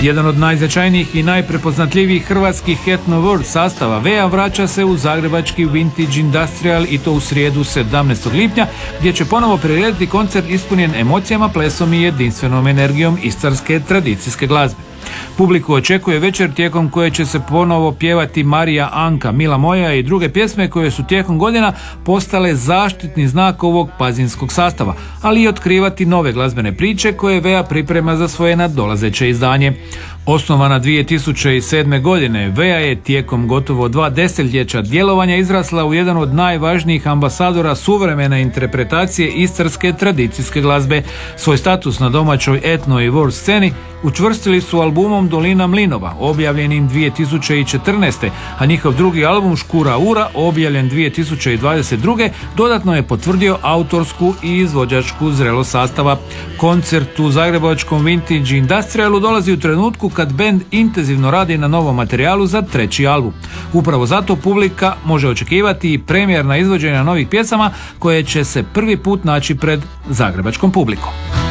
Jedan od najznačajnijih i najprepoznatljivijih hrvatskih Ethno World sastava Vea vraća se u zagrebački Vintage Industrial i to u srijedu 17. lipnja gdje će ponovo prirediti koncert ispunjen emocijama, plesom i jedinstvenom energijom istarske tradicijske glazbe. Publiku očekuje večer tijekom koje će se ponovo pjevati Marija, Anka, Mila moja i druge pjesme koje su tijekom godina postale zaštitni znak ovog pazinskog sastava, ali i otkrivati nove glazbene priče koje Vea priprema za svoje nadolazeće izdanje. Osnovana 2007. godine, Vea je tijekom gotovo 2 desetljeća djelovanja izrasla u jedan od najvažnijih ambasadora suvremene interpretacije istarske tradicijske glazbe. Svoj status na domaćoj etno i world sceni učvrstili su albumom Dolina mlinova, objavljenim 2014. a njihov drugi album Škura ura, objavljen 2022. dodatno je potvrdio autorsku i izvođačku zrelost sastava. Koncert u zagrebačkom Vintage Industrialu dolazi u trenutku kad bend intenzivno radi na novom materijalu za treći album. Upravo zato publika može očekivati i premijerna izvođenja novih pjesama koje će se prvi put naći pred zagrebačkom publikom.